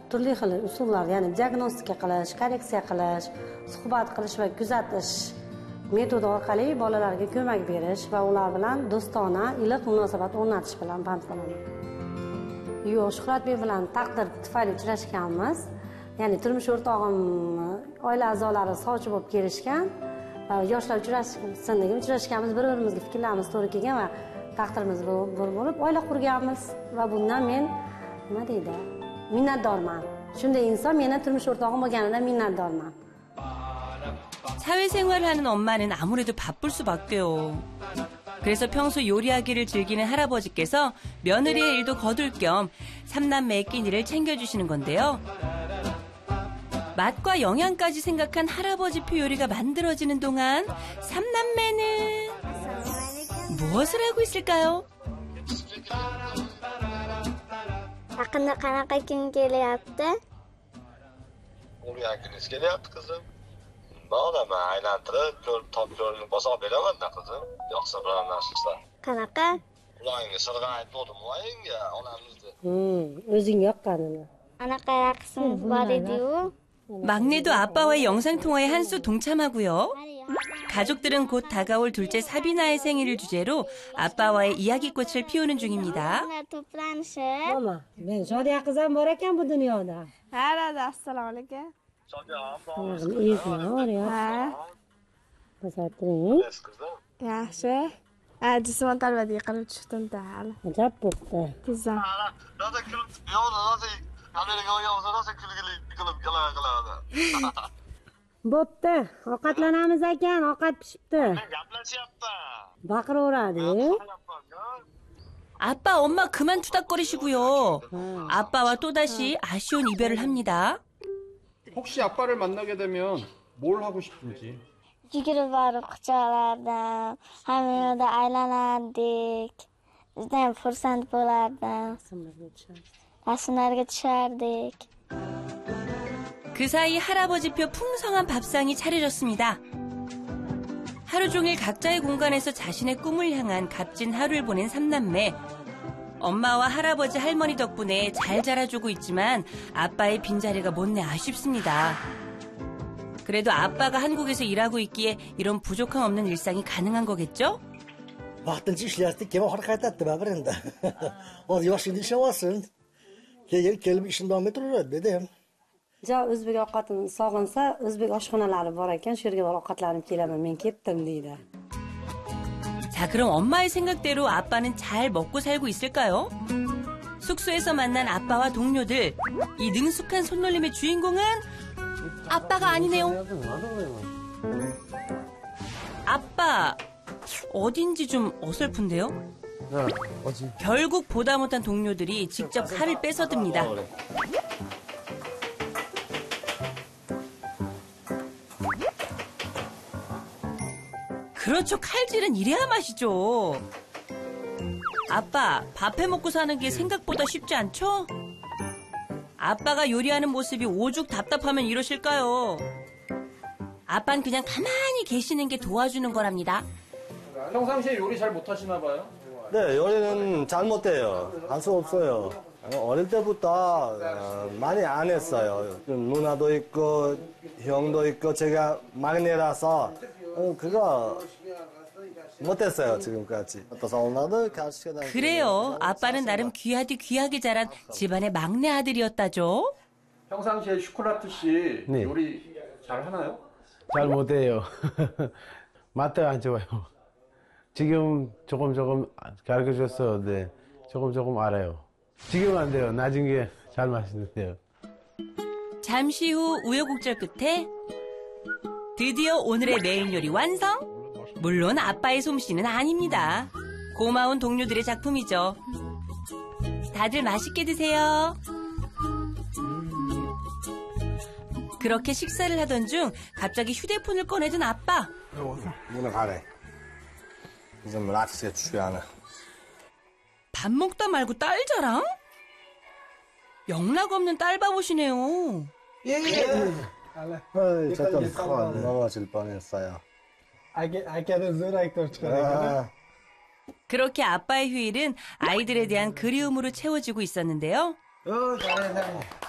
turli xil usullar, ya'ni diagnostika qilish, korreksiya qilish, suhbat qilish va kuzatish metodi orqali bolalarga ko'mak berish va ular bilan do'stona, iliq munosabat o'rnatish bilan band bo'laman. Yo'q, Shuhratbek bilan taqdir tufayli uchrashganmiz. Ya'ni turmush o'rtog'im oila a'zolari sovchi bo'lib kelishgan va yoshlar uchrashsin degan uchrashganmiz, bir-birimizga fikrlarimiz to'g'ri kelgan va taqdirimiz bo'lib oila qurganmiz va bundan men nima deydi? Minnatdorman. Shunday inson meni turmush o'rtog'im bo'lganidan minnatdorman. 사회생활을 하는 엄마는 아무래도 바쁠 수밖에요. 그래서 평소 요리하기를 즐기는 할아버지께서 며느리의 일도 거둘 겸 삼남매의 끼니를 챙겨주시는 건데요. 맛과 영양까지 생각한 할아버지표 요리가 만들어지는 동안 삼남매는 무엇을 하고 있을까요? Yaqinda qanaqa kun kelyapti? O'rgan kuningiz kelyapti qizim. Bog'lama aylantirib, top yo'lini bosib beraman-da qizim. Yo'qsa biron narsa. Qanaqa? Ularga sirg'a aytdim oyingga, onamizni. O'zing yoqqanini. Anaqa yaxshimiz bor edi-yu. 막내도 아빠와의 영상통화에 한 수 동참하고요. 가족들은 곧 다가올 둘째 사비나의 생일을 주제로 아빠와의 이야기꽃을 피우는 중입니다. Mama, men Shodiya qizim bor ekan bu dunyoda. Ha, assalomu alaykum. Ha. Basatring. Yaxshi. Jismon tarbiya qilib tushdim-da hali. Ajab bo'pti. Tizim. Rosa kulib, rosa kameraga o'yamsa rosa kulgili qilib qiladi. Bo'pti. Ovqatlanamiz ekan, ovqat pishibdi. Gaplashyapti. Baqiraveradi. 아빠, 엄마 그만 투닥거리시고요. 아빠와 또다시 아쉬운 이별을 합니다. 혹시 아빠를 만나게 되면 뭘 하고 싶은지. Yugurib borib quchoqlardim, hamma yerda aylanardik. Judayam xursand bo'lardim. Rasmlarga tushardik. 그 사이 할아버지표 풍성한 밥상이 차려졌습니다. 하루 종일 각자의 공간에서 자신의 꿈을 향한 값진 하루를 보낸 삼남매. 엄마와 할아버지 할머니 덕분에 잘 자라주고 있지만 아빠의 빈자리가 못내 아쉽습니다. 그래도 아빠가 한국에서 일하고 있기에 이런 부족함 없는 일상이 가능한 거겠죠? Vaqtincha ishlayapti, keyin oxiri qaytadi baribir endi. Hozir yoshligida ishlayapsin. Keyin kelib ishini davom ettiraveradi dedi ham. O'zbek ovqatini sog'insa, o'zbek oshxonalari bor ekan, shu yerga borib ovqatlanib kelaman, men ketdim deydi. 자, 그럼 엄마의 생각대로 아빠는 잘 먹고 살고 있을까요? 숙소에서 만난 아빠와 동료들, 이 능숙한 손놀림의 주인공은 아빠가 아니네요. 아빠, 어딘지 좀 어설픈데요? 결국 보다 못한 동료들이 직접 칼을 빼서듭니다. 그렇죠, 칼질은 이래야 맛이죠. 아빠, 밥 해먹고 사는 게 생각보다 쉽지 않죠? 아빠가 요리하는 모습이 오죽 답답하면 이러실까요? 아빠는 그냥 가만히 계시는 게 도와주는 거랍니다. 평상시에 요리 잘 못하시나 봐요? 네, 요리는 잘 못해요. 할 수 없어요. 어릴 때부터 많이 안 했어요. 누나도 있고 형도 있고 제가 막내라서 그거 못했어요, 지금까지. 그래요. 아빠는 나름 귀하디 귀하게 자란 집안의 막내 아들이었다죠. 평상시에 슈콜라트 씨 네. 요리 잘 하나요? 잘 못해요. 맛도 안 좋아요. 지금 조금 가르쳐줘서 네, 조금 알아요. 지금 안 돼요. 나중에 잘 마시는데요. 잠시 후 우여곡절 끝에 드디어 오늘의 메인 요리 완성! 물론 아빠의 솜씨는 아닙니다. 고마운 동료들의 작품이죠. 다들 맛있게 드세요. 그렇게 식사를 하던 중 갑자기 휴대폰을 꺼내든 아빠. 문을 가래. 이제 뭐 라치스가 주야하나. 밥 먹다 말고 딸 자랑? 영락 없는 딸 바보시네요. 잠깐 넘어질 뻔했어요. 그렇게 아빠의 휴일은 아이들에 대한 그리움으로 채워지고 있었는데요.